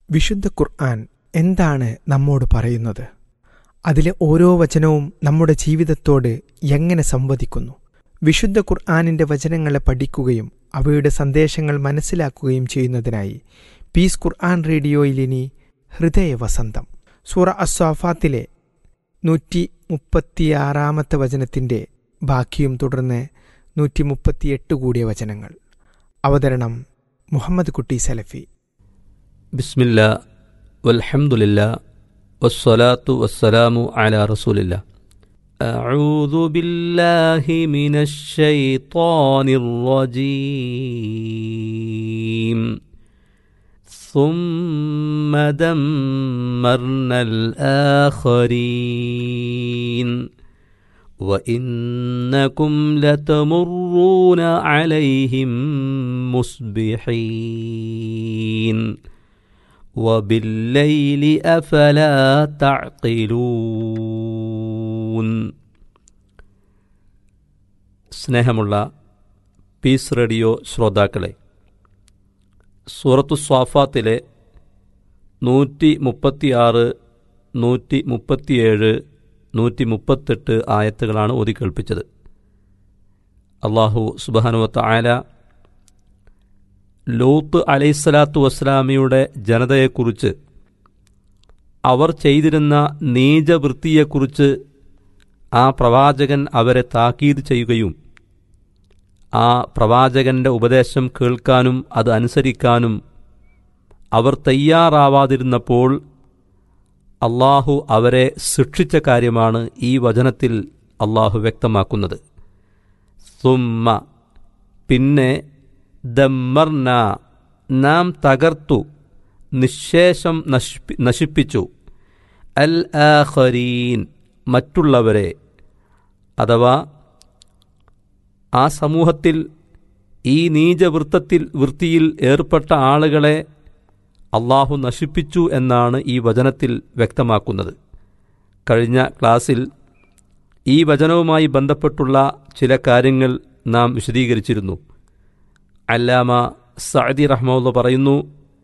വിശുദ്ധ ഖുർആൻ എന്താണ് നമ്മോട് പറയുന്നത്? അതിലെ ഓരോ വചനവും നമ്മുടെ ജീവിതത്തോട് എങ്ങനെ സംവദിക്കുന്നു? വിശുദ്ധ ഖുർആനിൻ്റെ വചനങ്ങളെ പഠിക്കുകയും അവയുടെ സന്ദേശങ്ങൾ മനസ്സിലാക്കുകയും ചെയ്യുന്നതിനായി പീസ് ഖുർആൻ റേഡിയോയിലിനി ഹൃദയവസന്തം. സൂറ അസ്സാഫാത്തിലെ 136 വചനത്തിൻ്റെ ബാക്കിയും തുടർന്ന് 138 കൂടിയ വചനങ്ങൾ. അവതരണം മുഹമ്മദ് കുട്ടി സലഫി. ബിസ്മില്ലാ വൽഹംദുലില്ലാ വസ്സലാത്തു വസ്സലാമു അലാ റസൂലില്ലാ. അഊദു ബില്ലാഹി മിനശ് ശൈത്വാനിർ റജീം. ثم دمرنا الآخرين وإنكم لتمرون عليهم مصبحين وبالليل أفلا تعقلون. സ്നേഹമുള്ള പീസ് റേഡിയോ ശ്രോതാക്കളെ, സൂറത്തു സ്വാഫാത്തിലെ 136, 137, 138 ആയത്തുകളാണ് ഓതിക്കേൾപ്പിച്ചത്. അല്ലാഹു സുബ്ഹാനഹു വ തആല ലൂത്ത് അലൈഹിസ്സലാത്തു വസ്സലാമിയുടെ ജനതയെക്കുറിച്ച്, അവർ ചെയ്തിരുന്ന നീചവൃത്തിയെക്കുറിച്ച് ആ പ്രവാചകൻ അവരെ താക്കീത് ചെയ്യുകയും ആ പ്രവാചകന്റെ ഉപദേശം കേൾക്കാനും അത് അനുസരിക്കാനും അവർ തയ്യാറാവാതിരുന്നപ്പോൾ അള്ളാഹു അവരെ ശിക്ഷിച്ച കാര്യമാണ് ഈ വചനത്തിൽ അള്ളാഹു വ്യക്തമാക്കുന്നത്. സുമ്മ പിന്നെ, ദമ്മർന നാം തകർത്തു, നിശ്ശേഷം നശിപ്പിച്ചു, അൽ ആഖരീൻ മറ്റുള്ളവരെ, അഥവാ ആ സമൂഹത്തിൽ ഈ വൃത്തിയിൽ ഏർപ്പെട്ട ആളുകളെ അള്ളാഹു നശിപ്പിച്ചു എന്നാണ് ഈ വചനത്തിൽ വ്യക്തമാക്കുന്നത്. കഴിഞ്ഞ ക്ലാസ്സിൽ ഈ വചനവുമായി ബന്ധപ്പെട്ടുള്ള ചില കാര്യങ്ങൾ നാം വിശദീകരിച്ചിരുന്നു. അല്ലാമ സഅദി റഹ്മത്തുള്ളാഹി പറയുന്നു,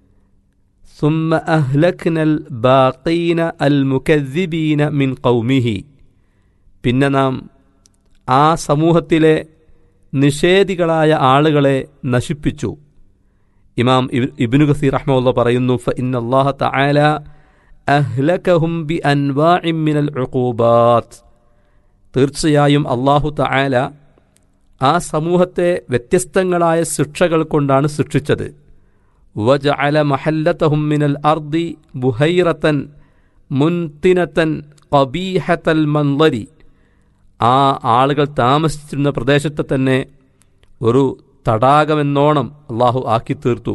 സുമ്മ അഹ്ലക്നൽ ബാഖീന അൽ മുകദ്ദിബീന മിൻ ഖൗമിഹി. പിന്നെ നാം ആ സമൂഹത്തിലെ നിഷേധികളായ ആളുകളെ നശിപ്പിച്ചു. ഇമാം ഇബ്നു കസീർ റഹ്മത്തുള്ളാഹി പറയുന്നു, ഫഇന്നല്ലാഹ തആല അഹ്ലകഹും ബിഅൻവാഇൻ മിനൽ ഉഖൂബാത്ത്. തീർച്ചയായും അല്ലാഹു തആല ആ സമൂഹത്തെ വ്യത്യസ്തങ്ങളായ ശിക്ഷകൾ കൊണ്ടാണ് ശിക്ഷിച്ചത്. വജഅല മഹല്ലതഹും മിനൽ അർദി ബുഹൈറതൻ മുൻതിനതൻ ഖബീഹതൽ മൻളരി. ആ ആളുകൾ താമസിച്ചിരുന്ന പ്രദേശത്തെ തന്നെ ഒരു തടാകമെന്നോണം അള്ളാഹു ആക്കി തീർത്തു.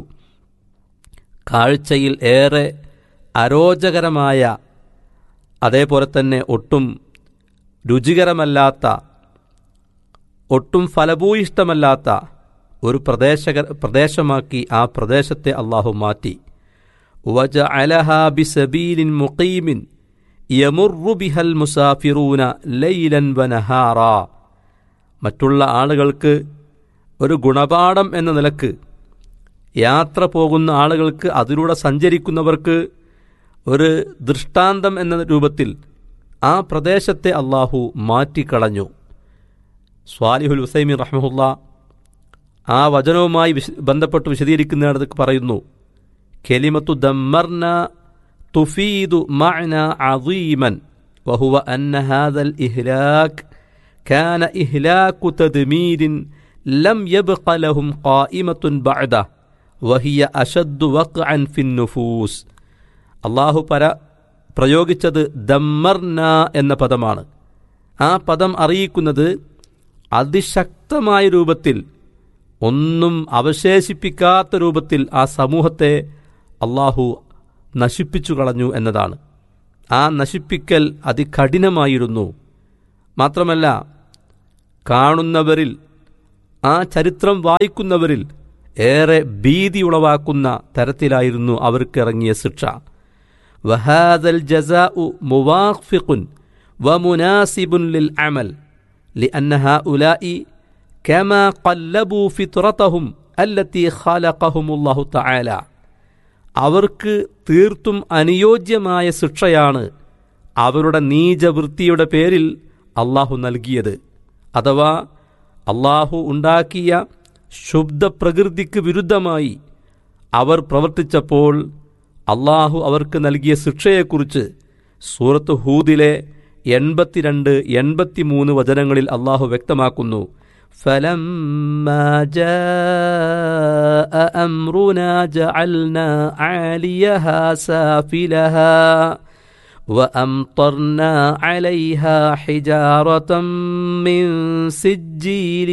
കാഴ്ചയിൽ ഏറെ അരോചകരമായ, അതേപോലെ തന്നെ ഒട്ടും രുചികരമല്ലാത്ത, ഒട്ടും ഫലഭൂയിഷ്ടമല്ലാത്ത ഒരു പ്രദേശമാക്കി ആ പ്രദേശത്തെ അള്ളാഹു മാറ്റി. വജഅലഹാ ബിസബീലിൻ മുഖീമിൻ യമുറു ബിഹൽ മുസാഫിറൂന ലൈലൻ വനഹാറ. മറ്റുള്ള ആളുകൾക്ക് ഒരു ഗുണപാഠം എന്ന നിലക്ക്, യാത്ര പോകുന്ന ആളുകൾക്ക്, അതിലൂടെ സഞ്ചരിക്കുന്നവർക്ക് ഒരു ദൃഷ്ടാന്തം എന്ന രൂപത്തിൽ ആ പ്രദേശത്തെ അള്ളാഹു മാറ്റിക്കളഞ്ഞു. സ്വാലിഹുൽ ഉസൈമീൻ റഹ്മത്തുള്ളാഹി ആ വചനവുമായി ബന്ധപ്പെട്ട് വിശദീകരിക്കുന്നിടത്ത് പറയുന്നു, കലിമത്തു ദമ്മർന തുഫീദു മഅന അദീമൻ വഹുവ അന്ന ഹാദൽ ഇഹ്ലാക് കാന ഇഹ്ലാകു തദ്മീരിൻ ലം യബ്ഖ ലഹും ഖായിമത്തുൻ ബഅദ വഹിയ അശദ്ദു വഖഅൻ ഫിൻ നുഫൂസ്. അല്ലാഹു പ്രയോഗിച്ചത് ദമ്മർന എന്ന പദമാണ്. ആ പദം അറിയിക്കുന്നത് അതിശക്തമായ രൂപത്തിൽ, ഒന്നും അവശേഷിപ്പിക്കാത്ത രൂപത്തിൽ ആ സമൂഹത്തെ അല്ലാഹു നശിപ്പിച്ചു കളഞ്ഞു എന്നതാണ്. ആ നശിപ്പിക്കൽ അതികഠിനമായിരുന്നു. മാത്രമല്ല, കാണുന്നവരിൽ, ആ ചരിത്രം വായിക്കുന്നവരിൽ ഏറെ ഭീതി ഉളവാക്കുന്ന തരത്തിലായിരുന്നു അവർക്കിറങ്ങിയ ശിക്ഷ. വഹാദൽ ജസാഉ മുവാഫിഖുൻ വമുനാസിബുൻ ലിൽ അമൽ ലിഅന്ന ഹഉലാഇ കമാ ഖല്ലബു ഫിത്രതഹും അല്ലതി ഖലഖഹുമുല്ലാഹു തആല. അവർക്ക് തീർത്തും അനുയോജ്യമായ ശിക്ഷയാണ് അവരുടെ നീചവൃത്തിയുടെ പേരിൽ അള്ളാഹു നൽകിയത്. അഥവാ അള്ളാഹു ഉണ്ടാക്കിയ ശുദ്ധപ്രകൃതിക്ക് വിരുദ്ധമായി അവർ പ്രവർത്തിച്ചപ്പോൾ അള്ളാഹു അവർക്ക് നൽകിയ ശിക്ഷയെക്കുറിച്ച് സൂറത്ത് ഹൂദിലെ 82-83 വചനങ്ങളിൽ അള്ളാഹു വ്യക്തമാക്കുന്നു. فَلَمَّا جَاءَ أَمْرُنَا جَعَلْنَا عَالِيَهَا سَافِلَهَا وَأَمْطَرْنَا عَلَيْهَا حِجَارَةً مِّن سِجِّيلٍ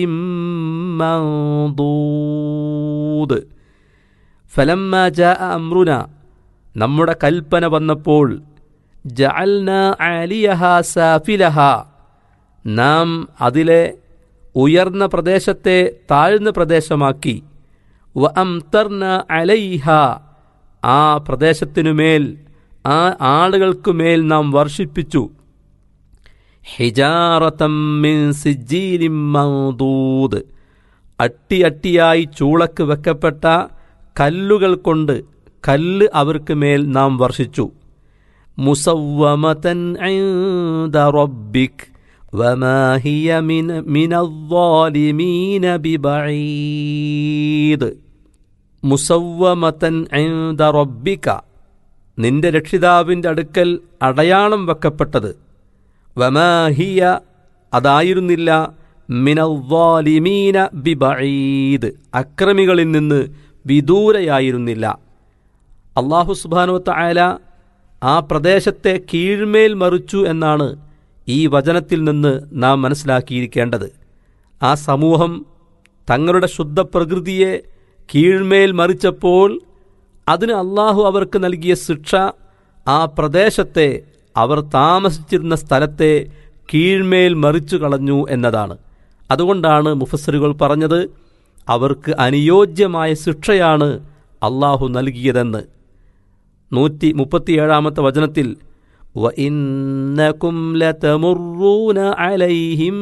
مَّنضُودٍ فَلَمَّا جَاءَ أَمْرُنَا നമ്മുടെ കൽപ്പന വന്നപ്പോൾ ജഅൽനാ ആലിയഹാ സാഫിലഹാ നാം അതിലെ ഉയർന്ന പ്രദേശത്തെ താഴ്ന്ന പ്രദേശമാക്കി വഅംതർന അലൈഹ ആ പ്രദേശത്തിനുമേൽ ആ ആളുകൾക്കുമേൽ നാം വർഷിപ്പിച്ചു ഹിജാറതം മിൻ സിജ്ജീലിൻ മൻദൂദ് അട്ടി അട്ടിയായി ചൂളക്ക് വെക്കപ്പെട്ട കല്ലുകൾ കൊണ്ട് കല്ല് അവർക്ക് മേൽ നാം വർഷിച്ചു. മുസവ്വമതൻ ഇൻദ റബ്ബിക് വമാ ഹിയ മിനദ്ദാലിമീന ബിബഈദ്. മുസവ്വമതൻ ഇൻദ റബ്ബിക നിന്റെ രക്ഷിതാവിൻ്റെ അടുക്കൽ അടയാളം വെക്കപ്പെട്ടത്. വമാ ഹിയ അതായിരുന്നില്ല മിനദ്ദാലിമീന ബിബഈദ് അക്രമികളിൽ നിന്ന് വിദൂരയായിരുന്നില്ല. അല്ലാഹു സുബ്ഹാനഹു വ തആല ആ പ്രദേശത്തെ കീഴ്മേൽ മറിച്ചു എന്നാണ് ഈ വചനത്തിൽ നിന്ന് നാം മനസ്സിലാക്കിയിരിക്കേണ്ടത്. ആ സമൂഹം തങ്ങളുടെ ശുദ്ധപ്രകൃതിയെ കീഴ്മേൽ മറിച്ചപ്പോൾ അതിന് അല്ലാഹു അവർക്ക് നൽകിയ ശിക്ഷ ആ പ്രദേശത്തെ അവർ താമസിച്ചിരുന്ന സ്ഥലത്തെ കീഴ്മേൽ മറിച്ചു കളഞ്ഞു എന്നതാണ്. അതുകൊണ്ടാണ് മുഫസ്സിറുകൾ പറഞ്ഞത് അവർക്ക് അനുയോജ്യമായ ശിക്ഷയാണ് അല്ലാഹു നൽകിയതെന്ന്. 137 വചനത്തിൽ വഇന്നകും ലതമുറൂന അലൈഹിം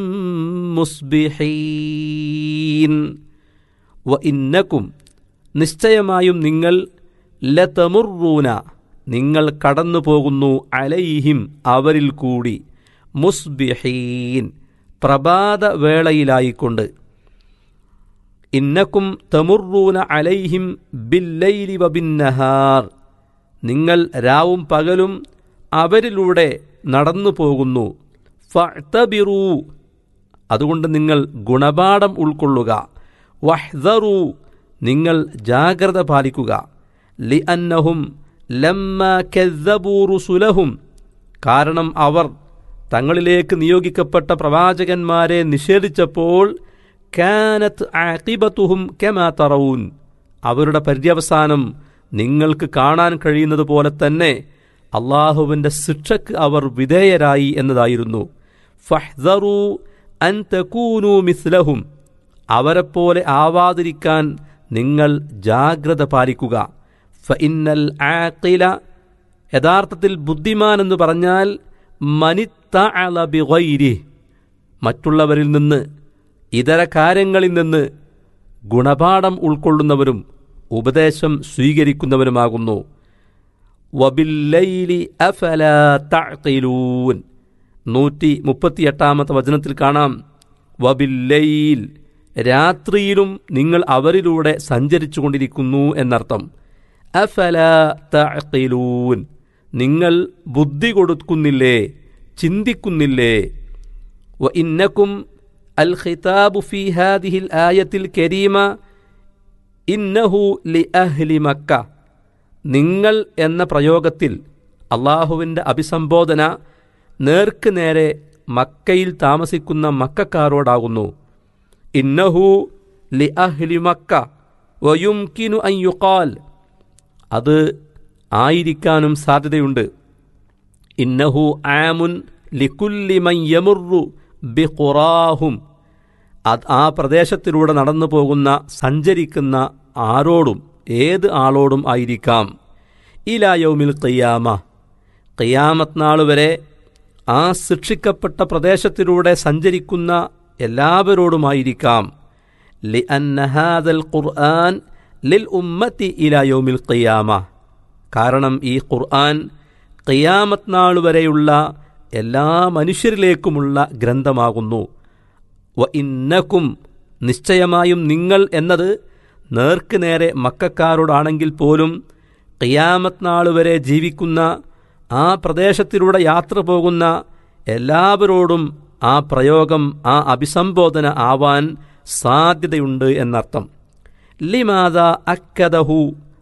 മുസ്ബിഹീൻ വഇന്നകും നിശ്ചയമായും നിങ്ങൾ ലതമുറൂന നിങ്ങൾ കടന്നു പോകുന്നു അലൈഹിം അവരിൽ കൂടി മുസ്ബിഹീൻ പ്രഭാതവേളയിലായിക്കൊണ്ട്. ഇന്നക്കും തമുറൂന അലൈഹിം ബില്ലൈലി വബിന്നഹാർ നിങ്ങൾ രാവും പകലും അവരിലൂടെ നടന്നു പോകുന്നു. ഫഅ്തബിറൂ അതുകൊണ്ട് നിങ്ങൾ ഗുണപാഠം ഉൾക്കൊള്ളുക. വഹ്ദറൂ നിങ്ങൾ ജാഗ്രത പാലിക്കുക. ലിഅന്നഹും ലമ്മാ കസ്സബൂ റുസുലഹും കാരണം അവർ തങ്ങളിലേക്ക് നിയോഗിക്കപ്പെട്ട പ്രവാചകന്മാരെ നിഷേധിച്ചപ്പോൾ കാനത്ത് ആഖിബത്തുഹും കമാ തറഊൻ അവരുടെ പര്യവസാനം നിങ്ങൾക്ക് കാണാൻ കഴിയുന്നത് പോലെ തന്നെ അള്ളാഹുവിൻ്റെ ശിക്ഷയ്ക്ക് അവർ വിധേയരായി എന്നതായിരുന്നു. ഫഹ്ദറൂ അൻ തകൂനൂ മിസ്ലഹും അവരെപ്പോലെ ആവാതിരിക്കാൻ നിങ്ങൾ ജാഗ്രത പാലിക്കുക. ഫഇന്നൽ ആഖില യഥാർത്ഥത്തിൽ ബുദ്ധിമാൻ എന്ന് പറഞ്ഞാൽ മനിത്തഅല ബിഗൈരി മറ്റുള്ളവരിൽ നിന്ന് ഇതര കാര്യങ്ങളിൽ നിന്ന് ഗുണപാഠം ഉൾക്കൊള്ളുന്നവരും ഉപദേശം സ്വീകരിക്കുന്നവരുമാകുന്നു. വബില്ലൈലി അഫലാ തഅഖിലൂൻ 138 വചനത്തിൽ കാണാം വബില്ലൈൽ രാത്രിയിലും നിങ്ങൾ അവരിലൂടെ സഞ്ചരിച്ചു കൊണ്ടിരിക്കുന്നു എന്നർത്ഥം. അഫലാ തഅഖിലൂൻ നിങ്ങൾ ബുദ്ധി കൊടുക്കുന്നില്ലേ, ചിന്തിക്കുന്നില്ലേ. വഇന്നകും അൽ ഖിതാബു ഫീ ഹാദിഹിൽ ആയത്തിൽ കരീമ ഇന്നഹു ലിഅഹ്ലി മക്ക നിങ്ങൾ എന്ന പ്രയോഗത്തിൽ അള്ളാഹുവിൻ്റെ അഭിസംബോധന നേർക്ക് നേരെ മക്കയിൽ താമസിക്കുന്ന മക്കക്കാരോടാകുന്നു. ഇന്നഹു ലിഅഹ്ലി മക്ക വയുംകിനു അൻ യുഖാൽ അത് ആയിരിക്കാനും സാധ്യതയുണ്ട്. ഇന്നഹു ആമുൻ ലികുല്ലി മൻ യമുറു ബിഖുറാഹും ആ പ്രദേശത്തിലൂടെ നടന്നു പോകുന്ന സഞ്ചരിക്കുന്ന ആരോടും ഏത് ആളോടും ആയിരിക്കാം. ഇലാ യൗമിൽ ഖിയാമ ഖിയാമത്ത് നാൾ വരെ ആ ശിക്ഷിക്കപ്പെട്ട പ്രദേശത്തിലൂടെ സഞ്ചരിക്കുന്ന എല്ലാവരോടുമായിരിക്കാം. ലിഅന്ന ഹാദൽ ഖുർആൻ ലിൽ ഉമ്മത്തി ഇലാ യൗമിൽ ഖിയാമ കാരണം ഈ ഖുർആൻ ഖിയാമത്ത് നാൾ വരെയുള്ള എല്ലാ മനുഷ്യരിലേക്കുമുള്ള ഗ്രന്ഥമാകുന്നു. വ ഇന്നക്കും, നിശ്ചയമായും നിങ്ങൾ എന്നത് നേർക്ക് നേരെ മക്കക്കാരോടാണെങ്കിൽ പോലും ഖിയാമത്ത് നാൾ വരെ ജീവിക്കുന്ന ആ പ്രദേശത്തിലൂടെ യാത്ര പോകുന്ന എല്ലാവരോടും ആ പ്രയോഗം, ആ അഭിസംബോധന ആവാൻ സാധ്യതയുണ്ട് എന്നർത്ഥം. ലിമാദ അക്കദഹു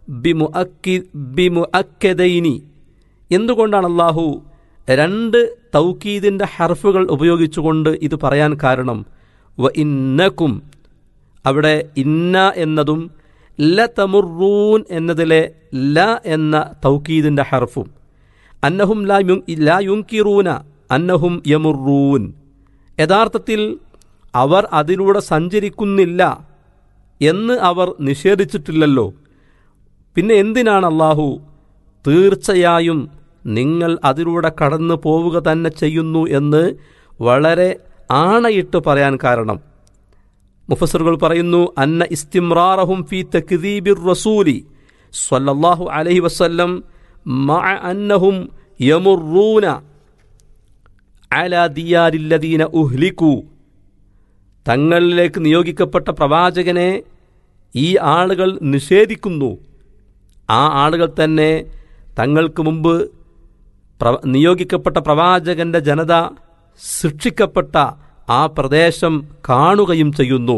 ബിമുഅക്കദൈനി, എന്തുകൊണ്ടാണ് അല്ലാഹു രണ്ട് തൗക്കീദിൻ്റെ ഹർഫുകൾ ഉപയോഗിച്ചുകൊണ്ട് ഇത് പറയാൻ കാരണം? വ ഇന്നക്കും, അവിടെ ഇന്ന എന്നതും ലതമുറൂൻ എന്നതിലെ ല എന്ന തൗക്കീദിൻ്റെ ഹർഫും, അന്നഹും ലാ യുൻകിറൂന അന്നഹും യമുറൂൻ, യഥാർത്ഥത്തിൽ അവർ അതിലൂടെ സഞ്ചരിക്കുന്നില്ല എന്ന് അവർ നിഷേധിച്ചിട്ടില്ലല്ലോ. പിന്നെ എന്തിനാണ് അല്ലാഹു തീർച്ചയായും നിങ്ങൾ അതിലൂടെ കടന്നു പോവുക തന്നെ ചെയ്യുന്നു എന്ന് വളരെ ആണയിട്ട് പറയാൻ കാരണം? മുഫസ്സിറുകൾ പറയുന്നു, അന്ന ഇസ്തിംറാറഹും ഫീ തക്ദീബിർ റസൂലി സ്വല്ലല്ലാഹു അലൈഹി വസല്ലം മഅ അന്നഹും യമുറൂന അലാ ദിയാരില്ലദീന ഉഹ്ലികു, തങ്ങളിലേക്ക് നിയോഗിക്കപ്പെട്ട പ്രവാചകനെ ഈ ആളുകൾ നിഷേധിക്കുന്നു. ആ ആളുകൾ തന്നെ തങ്ങൾക്ക് മുമ്പ് നിയോഗിക്കപ്പെട്ട പ്രവാചകന്റെ ജനത ശിക്ഷിക്കപ്പെട്ട ആ പ്രദേശം കാണുകയും ചെയ്യുന്നു.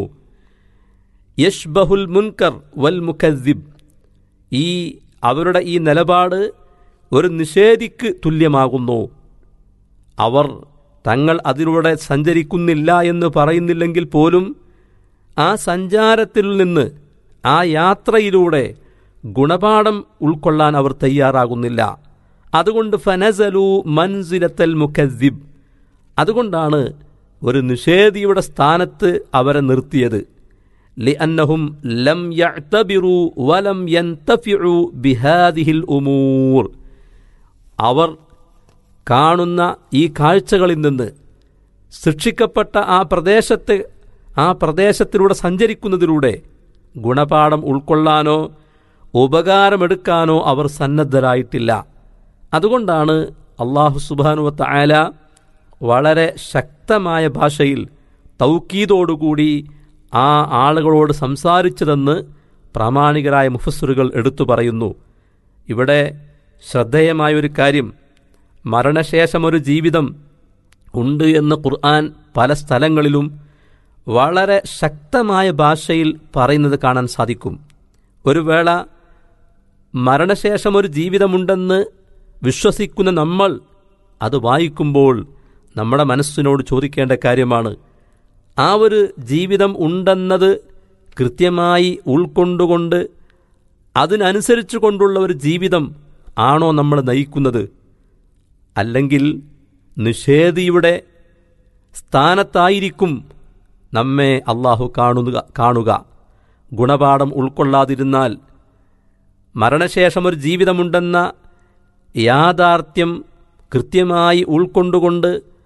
യഷ്ബഹുൽ മുൻകർ വൽ മുകദ്ദിബ്, ഈ അവരുടെ ഈ നിലപാട് ഒരു നിഷേധിക്ക് തുല്യമാകുന്നു. അവർ തങ്ങൾ അതിലൂടെ സഞ്ചരിക്കുന്നില്ല എന്ന് പറയുന്നില്ലെങ്കിൽ പോലും ആ സഞ്ചാരത്തിൽ നിന്ന്, ആ യാത്രയിലൂടെ ഗുണപാഠം ഉൾക്കൊള്ളാൻ അവർ തയ്യാറാകുന്നില്ല. അതുകൊണ്ട് ഫനസലു മൻസിലത്തൽ മുകദ്ദിബ്, അതുകൊണ്ടാണ് ഒരു നിഷേധിയുടെ സ്ഥാനത്ത് അവരെ നിർത്തിയത്. ലിഅന്നഹും ലം യഅ്തബിറു വലം യൻതഫിഉ ബിഹാദിഹിൽ ഉമൂർ, അവർ കാണുന്ന ഈ കാഴ്ചകളിൽ നിന്ന് ശിക്ഷിക്കപ്പെട്ട ആ പ്രദേശത്തിലൂടെ സഞ്ചരിക്കുന്നതിലൂടെ ഗുണപാഠം ഉൾക്കൊള്ളാനോ ഉപകാരമെടുക്കാനോ അവർ സന്നദ്ധരായിട്ടില്ല. അതുകൊണ്ടാണ് അല്ലാഹു സുബ്ഹാനഹു വ തആല വളരെ ശക്തമായ ഭാഷയിൽ തൗക്കീദോടുകൂടി ആ ആളുകളോട് സംസാരിച്ചതെന്ന് പ്രാമാണികരായ മുഫസ്സിറുകൾ എടുത്തു പറയുന്നു. ഇവിടെ ശ്രദ്ധേയമായൊരു കാര്യം, മരണശേഷമൊരു ജീവിതം ഉണ്ട് എന്ന് ഖുർആൻ പല സ്ഥലങ്ങളിലും വളരെ ശക്തമായ ഭാഷയിൽ പറയുന്നത് കാണാൻ സാധിക്കും. ഒരു വേള മരണശേഷമൊരു ജീവിതമുണ്ടെന്ന് വിശ്വസിക്കുന്ന നമ്മൾ അത് വായിക്കുമ്പോൾ നമ്മുടെ മനസ്സിനോട് ചോദിക്കേണ്ട കാര്യമാണ്, ആ ഒരു ജീവിതം ഉണ്ടെന്നത് കൃത്യമായി ഉൾക്കൊണ്ടുകൊണ്ട് അതിനനുസരിച്ചു കൊണ്ടുള്ള ഒരു ജീവിതം ആണോ നമ്മൾ നയിക്കുന്നത്? അല്ലെങ്കിൽ നിഷേധിയുടെ സ്ഥാനത്തായിരിക്കും നമ്മെ അല്ലാഹു കാണുക. ഗുണപാഠം ഉൾക്കൊള്ളാതിരുന്നാൽ, മരണശേഷമൊരു ജീവിതമുണ്ടെന്ന യാഥാർത്ഥ്യം കൃത്യമായി ഉൾക്കൊണ്ടുകൊണ്ട്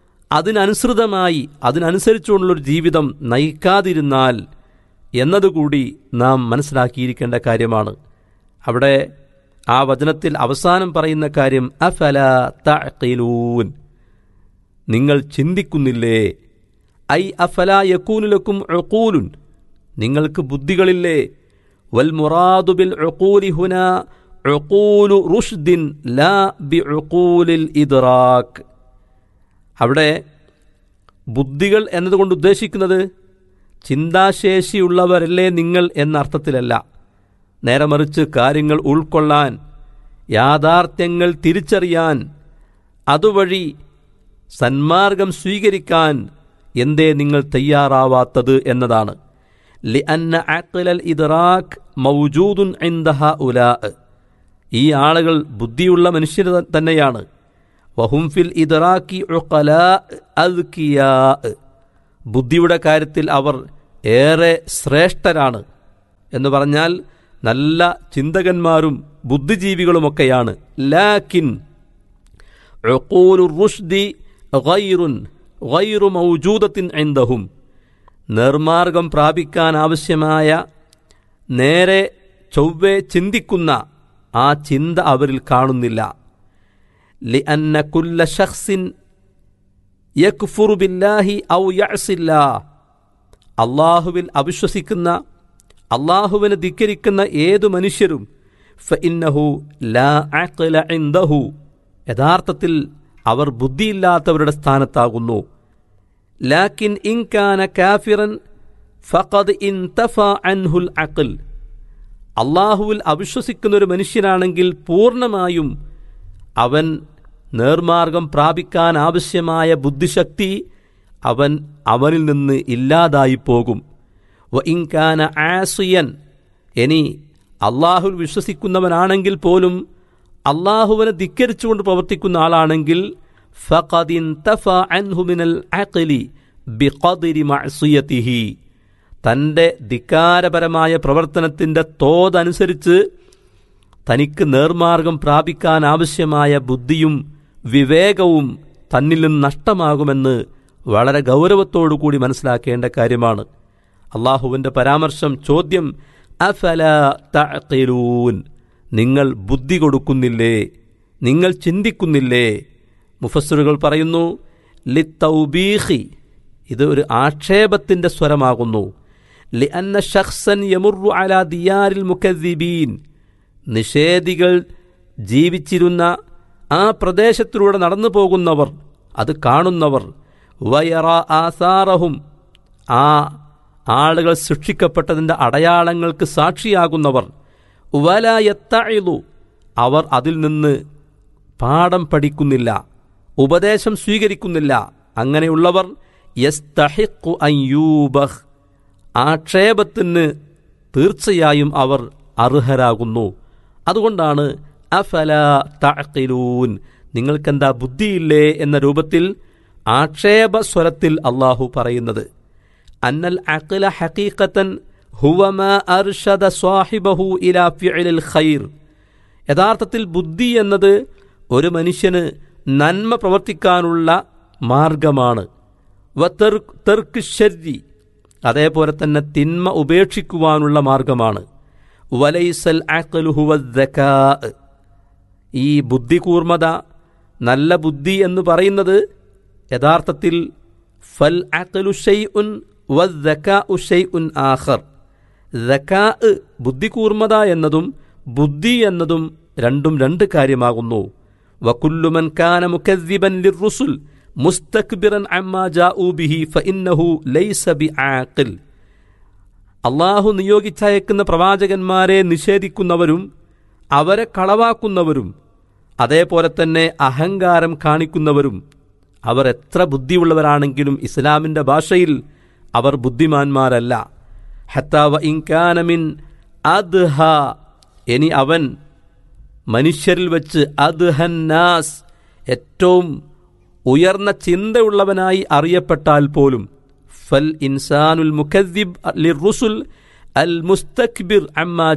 അതിനനുസരിച്ചുകൊണ്ടുള്ളൊരു ജീവിതം നയിക്കാതിരുന്നാൽ എന്നതുകൂടി നാം മനസ്സിലാക്കിയിരിക്കേണ്ട കാര്യമാണ്. അവിടെ ആ വചനത്തിൽ അവസാനം പറയുന്ന കാര്യം അഫലാ തഅഖിലൂൻ, നിങ്ങൾ ചിന്തിക്കുന്നില്ലേ? ഐ അഫലാ യകൂനു ലക്കും ഉഖൂലുൻ, നിങ്ങൾക്ക് ബുദ്ധികളില്ലേ? വൽ മുറാദു ബിൽ ഉഖൂലി ഹുനാ ഉഖൂലു റുഷ്ദിൻ ലാ ബിഉഖൂലിൽ ഇദ്റാക്. അവിടെ ബുദ്ധികൾ എന്നതുകൊണ്ട് ഉദ്ദേശിക്കുന്നത് ചിന്താശേഷിയുള്ളവരല്ലേ നിങ്ങൾ എന്ന അർത്ഥത്തിലല്ല. നേരെ മറിച്ച് കാര്യങ്ങൾ ഉൾക്കൊള്ളാൻ, യാഥാർത്ഥ്യങ്ങൾ തിരിച്ചറിയാൻ, അതുവഴി സന്മാർഗം സ്വീകരിക്കാൻ എന്തേ നിങ്ങൾ തയ്യാറാവാത്തത് എന്നതാണ്. ലിഅന്ന അഖ്ലൽ ഇദ്റാക് മൗജൂദുൻ ഇൻദ ഹഉലാ, ഈ ആളുകൾ ബുദ്ധിയുള്ള മനുഷ്യർ തന്നെയാണ്. വഹും ഫിൽ ഇദ്റാക്കി ഉഖലാ അദ്കിയാ, ബുദ്ധിയുടെ കാര്യത്തിൽ അവർ ഏറെ ശ്രേഷ്ഠരാണ് എന്ന് പറഞ്ഞാൽ നല്ല ചിന്തകന്മാരും ബുദ്ധിജീവികളുമൊക്കെയാണ്. ലാകിൻ ഉഖൂലുർ റുഷ്ദി ഗൈറു മൗജൂദത്തിൻ ഇൻദഹും, നിർമാർഗം പ്രാപിക്കാൻ ആവശ്യമായ നേരെ ചൊവ്വെ ചിന്തിക്കുന്ന ആ ചിന്ത അവരിൽ കാണുന്നില്ല. ലിഅന്ന കുല്ല ശഖ്സിൻ യക്ഫുറു ബില്ലാഹി ഔ യഅസില്ലാഹ്, അള്ളാഹുവിൽ അവിശ്വസിക്കുന്ന, അള്ളാഹുവിനെ ധിക്കരിക്കുന്ന ഏതു മനുഷ്യരും ഫഇന്നഹു ലാ അഖ്ല ഇൻദഹു, യഥാർത്ഥത്തിൽ അവർ ബുദ്ധിയില്ലാത്തവരുടെ സ്ഥാനത്താകുന്നു. ലാകിൻ ഇൻ കാന കാഫിറൻ ഫഖദ് ഇൻതഫാ അൻഹുൽ അഖ്ൽ, അള്ളാഹുവിൽ അവിശ്വസിക്കുന്ന ഒരു മനുഷ്യനാണെങ്കിൽ പൂർണ്ണമായും അവൻ നേർമാർഗം പ്രാപിക്കാൻ ആവശ്യമായ ബുദ്ധിശക്തി അവനിൽ നിന്ന് ഇല്ലാതായി പോകും. വ ഇൻ കാന ആസിയൻ, ഇനി അള്ളാഹുവിൽ വിശ്വസിക്കുന്നവനാണെങ്കിൽ പോലും അള്ളാഹുവിനെ ധിക്കരിച്ചുകൊണ്ട് പ്രവർത്തിക്കുന്ന ആളാണെങ്കിൽ ഫഖദ് ഇൻതഫാ അൻഹു മിനൽ അഖ്ലി ബിഖദ്രി മഅസിയതിഹി, തൻ്റെ ധിക്കാരപരമായ പ്രവർത്തനത്തിൻ്റെ തോതനുസരിച്ച് തനിക്ക് നേർമാർഗം പ്രാപിക്കാൻ ആവശ്യമായ ബുദ്ധിയും വിവേകവും തന്നിൽ നിന്ന് നഷ്ടമാകുമെന്ന് വളരെ ഗൗരവത്തോടുകൂടി മനസ്സിലാക്കേണ്ട കാര്യമാണ്. അള്ളാഹുവിൻ്റെ പരാമർശം, ചോദ്യം, അഫലാ തഅഖിലൂൻ, നിങ്ങൾ ബുദ്ധി കൊടുക്കുന്നില്ലേ, നിങ്ങൾ ചിന്തിക്കുന്നില്ലേ? മുഫസ്സിറുകൾ പറയുന്നു, ലിത്തൗബീഖി, ഇത് ഒരു ആക്ഷേപത്തിൻ്റെ സ്വരമാകുന്നു. ലിഅന്ന ശഖ്സൻ യമുറു അലാ ദിയാരിൽ മുകദ്ദിബീൻ, നിഷേധികൾ ജീവിച്ചിരുന്ന ആ പ്രദേശത്തിലൂടെ നടന്നു പോകുന്നവർ, അത് കാണുന്നവർ, വയറ ആസാറഹും, ആ ആളുകൾ ശിക്ഷിക്കപ്പെട്ടതിൻ്റെ അടയാളങ്ങൾക്ക് സാക്ഷിയാകുന്നവർ, വല യത്തഇദു, അവർ അതിൽ നിന്ന് പാഠം പഠിക്കുന്നില്ല, ഉപദേശം സ്വീകരിക്കുന്നില്ല. അങ്ങനെയുള്ളവർ യസ്തഹിഖു അൻ യൂബഹ്, ആക്ഷേപത്തിന് തീർച്ചയായും അവർ അർഹരാകുന്നു. അതുകൊണ്ടാണ് അഫലാ തഅഖിലൂൻ, നിങ്ങൾക്കെന്താ ബുദ്ധിയില്ലേ എന്ന രൂപത്തിൽ ആക്ഷേപസ്വരത്തിൽ അള്ളാഹു പറയുന്നത്. അന്നൽ അഖ്ല ഹഖീഖത്തൻ ഹുവ മാ അർഷദ സ്വാഹിബഹു ഇലാ ഫിഅലിൽ ഖൈർ, യഥാർത്ഥത്തിൽ ബുദ്ധി എന്നത് ഒരു മനുഷ്യന് നന്മ പ്രവർത്തിക്കാനുള്ള മാർഗമാണ്. തർക്ക് ശർരി, അതേപോലെ തന്നെ തിന്മ ഉപേക്ഷിക്കുവാനുള്ള മാർഗമാണ്. വലൈസൽ അഖ്ലു ഹുവ ദക്കാ, ഈ ബുദ്ധി കൂർമ്മത, നല്ല ബുദ്ധി എന്ന് പറയുന്നത് യഥാർത്ഥത്തിൽ ഫൽ അഖ്ലു ഷൈഉൻ വദ്ദക്കാഉ ഷൈഉൻ ആഖർ, ദക്കാ ബുദ്ധി കൂർമ്മത എന്നതും ബുദ്ധി എന്നതും രണ്ടും രണ്ട് കാര്യമാകുന്നു. വകുല്ലു മൻ കാന മുകദ്ദിബൻ ലിർറുസുൽ മുസ്തക്ബിറൻ അമ്മാ ജാഊ ബിഹി ഫഇന്നഹു ലൈസ ബിആഖിൽ, അള്ളാഹു നിയോഗിച്ചയക്കുന്ന പ്രവാചകന്മാരെ നിഷേധിക്കുന്നവരും അവരെ കളവാക്കുന്നവരും അതേപോലെ തന്നെ അഹങ്കാരം കാണിക്കുന്നവരും അവർ എത്ര ബുദ്ധിയുള്ളവരാണെങ്കിലും ഇസ്ലാമിൻ്റെ ഭാഷയിൽ അവർ ബുദ്ധിമാന്മാരല്ല. ഹത്താ വ ഇൻ കാന മിൻ അദ്ഹ, ഇനി അവൻ മനുഷ്യരിൽ വെച്ച് അദ്ഹന്നാസ്, ഏറ്റവും ഉയർന്ന ചിന്തയുള്ളവനായി അറിയപ്പെട്ടാൽ പോലും, ഫൽ ഇൻസാനുൽ മുകദ്ദിബ് ലിർറുസുൽ അൽ മുസ്തക്ബിർ അമ്മാ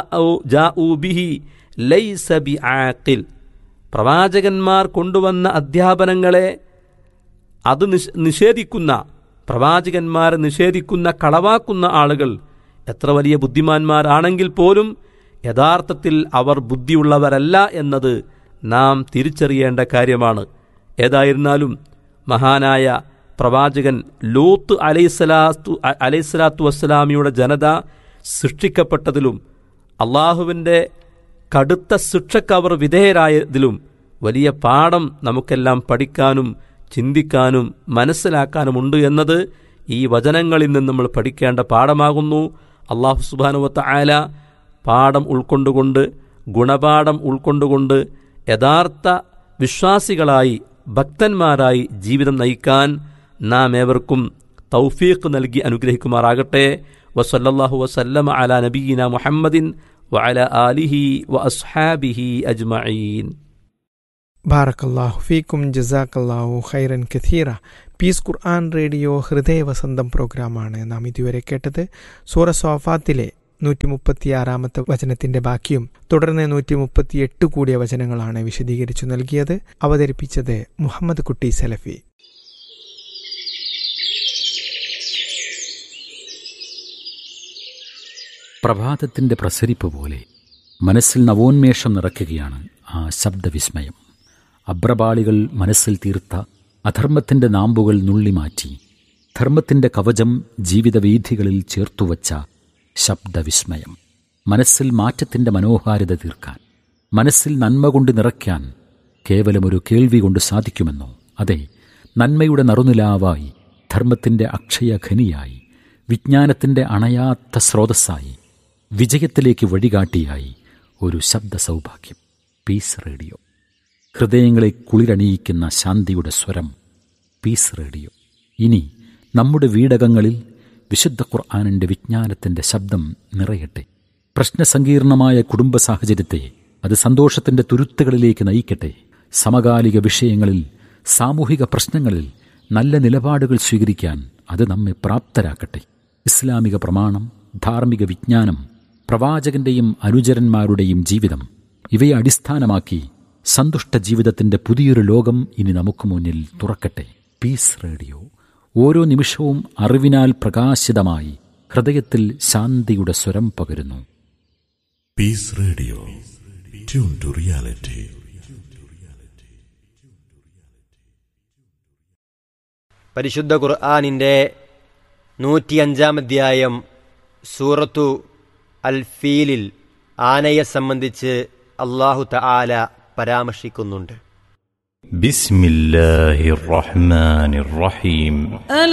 ജാഊ ബിഹി ലൈസ ബിആഖിൽ, പ്രവാചകന്മാർ കൊണ്ടുവന്ന അധ്യാപനങ്ങളെ അത് നിഷേധിക്കുന്ന, പ്രവാചകന്മാരെ നിഷേധിക്കുന്ന, കളവാക്കുന്ന ആളുകൾ എത്ര വലിയ ബുദ്ധിമാന്മാരാണെങ്കിൽ പോലും യഥാർത്ഥത്തിൽ അവർ ബുദ്ധിയുള്ളവരല്ല എന്നത് നാം തിരിച്ചറിയേണ്ട കാര്യമാണ്. ഏതായിരുന്നാലും മഹാനായ പ്രവാചകൻ ലൂത്ത് അലൈഹിസ്സലാത്തു വസ്സലാമിയുടെ ജനത സൃഷ്ടിക്കപ്പെട്ടതിലും അള്ളാഹുവിൻ്റെ കടുത്ത ശിക്ഷയ്ക്ക് അവർ വിധേയരായതിലും വലിയ പാഠം നമുക്കെല്ലാം പഠിക്കാനും ചിന്തിക്കാനും മനസ്സിലാക്കാനുമുണ്ട് എന്നത് ഈ വചനങ്ങളിൽ നിന്ന് നമ്മൾ പഠിക്കേണ്ട പാഠമാകുന്നു. അള്ളാഹു സുബ്ഹാനഹു വ തആല പാഠം ഉൾക്കൊണ്ടുകൊണ്ട്, ഗുണപാഠം ഉൾക്കൊണ്ടുകൊണ്ട് യഥാർത്ഥ വിശ്വാസികളായി, ഭക്തന്മാരായി ജീവിതം നയിക്കാൻ നാം ഏവർക്കും തൗഫീഖ് നൽകി അനുഗ്രഹിക്കുമാറാകട്ടെ. വസല്ലല്ലാഹു വസല്ലമ അലാ നബിയിന മുഹമ്മദിൻ വഅലാ ആലിഹി വഅസ്ഹാബിഹി അജ്മഈൻ. ബാറക്കല്ലാഹു ഫീക്കും, ജസാക്കല്ലാഹു ഖൈറൻ കഥീറ. പീസ് ഖുർആൻ റേഡിയോ ഹൃദയവസന്തം പ്രോഗ്രാമാണ് നാം ഇതുവരെ കേട്ടത്. സൂറ സ്വാഫാത്തിലെ 136 വചനത്തിന്റെ ബാക്കിയും തുടർന്ന് 138 കൂടിയ വചനങ്ങളാണ് വിശദീകരിച്ചു നൽകിയത്. അവതരിപ്പിച്ചത് മുഹമ്മദ് കുട്ടി സലഫി. പ്രഭാതത്തിൻ്റെ പ്രസരിപ്പ് പോലെ മനസ്സിൽ നവോന്മേഷം നിറയ്ക്കുകയാണ് ആ ശബ്ദവിസ്മയം. അബ്രപാളികൾ മനസ്സിൽ തീർത്ത അധർമ്മത്തിൻ്റെ നാമ്പുകൾ നുള്ളിമാറ്റി ധർമ്മത്തിൻ്റെ കവചം ജീവിതവീഥികളിൽ ചേർത്തുവച്ച ശബ്ദവിസ്മയം. മനസ്സിൽ മാറ്റത്തിൻ്റെ മനോഹാരിത തീർക്കാൻ, മനസ്സിൽ നന്മ കൊണ്ട് നിറയ്ക്കാൻ കേവലമൊരു കേൾവി കൊണ്ട് സാധിക്കുമെന്നോ? അതെ, നന്മയുടെ നറുനിലാവായി, ധർമ്മത്തിൻ്റെ അക്ഷയഖനിയായി, വിജ്ഞാനത്തിൻ്റെ അണയാത്ത സ്രോതസ്സായി, വിജയത്തിലേക്ക് വഴികാട്ടിയായി ഒരു ശബ്ദ സൗഭാഗ്യം. പീസ് റേഡിയോ, ഹൃദയങ്ങളെ കുളിരണിയിക്കുന്ന ശാന്തിയുടെ സ്വരം. Piece radio. ഇനി നമ്മുടെ വീടകങ്ങളിൽ വിശുദ്ധ ഖുർആനിൻ്റെ വിജ്ഞാനത്തിൻ്റെ ശബ്ദം നിറയട്ടെ. പ്രശ്നസങ്കീർണമായ കുടുംബ സാഹചര്യത്തെ അത് സന്തോഷത്തിൻ്റെ തുരുത്തുകളിലേക്ക് നയിക്കട്ടെ. സമകാലിക വിഷയങ്ങളിൽ, സാമൂഹിക പ്രശ്നങ്ങളിൽ നല്ല നിലപാടുകൾ സ്വീകരിക്കാൻ അത് നമ്മെ പ്രാപ്തരാക്കട്ടെ. ഇസ്ലാമിക പ്രമാണം, ധാർമ്മിക വിജ്ഞാനം, പ്രവാചകന്റെയും അനുചരന്മാരുടെയും ജീവിതം, ഇവയെ അടിസ്ഥാനമാക്കി സന്തുഷ്ട ജീവിതത്തിൻ്റെ പുതിയൊരു ലോകം ഇനി നമുക്ക് മുന്നിൽ തുറക്കട്ടെ. പീസ് റേഡിയോ, ഓരോ നിമിഷവും അറിവിനാൽ പ്രകാശിതമായി ഹൃദയത്തിൽ ശാന്തിയുടെ സ്വരം പകരുന്നു. Piece radio, tune to reality. പരിശുദ്ധ ഖുർആനിൻ്റെ 105-ാം അധ്യായം സൂറത്തു അൽ ഫീലിൽ ആനയെ സംബന്ധിച്ച് അല്ലാഹു തആല പരാമർശിക്കുന്നുണ്ട്. ബിസ്മില്ലാഹിർ റഹ്മാനിർ റഹീം.